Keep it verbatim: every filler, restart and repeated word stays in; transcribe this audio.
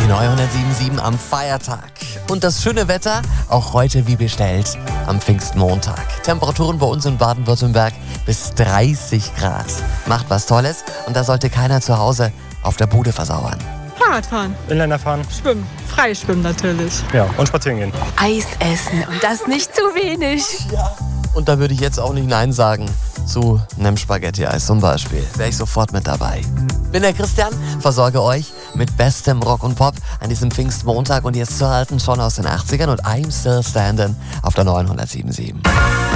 Die neunhundertsiebenundsiebzig am Feiertag. Und das schöne Wetter, auch heute wie bestellt, am Pfingstmontag. Temperaturen bei uns in Baden-Württemberg bis dreißig Grad. Macht was Tolles und da sollte keiner zu Hause auf der Bude versauern. Fahrradfahren, Inliner fahren, schwimmen, freischwimmen natürlich. ja, und spazieren gehen. Eis essen und das nicht zu wenig. Und da würde ich jetzt auch nicht Nein sagen zu einem Spaghetti-Eis zum Beispiel. Wäre ich sofort mit dabei. Bin der Christian, versorge euch mit bestem Rock und Pop an diesem Pfingstmontag und jetzt zu halten schon aus den achtzigern und I'm Still Standing auf der neunhundertsiebenundsiebzig.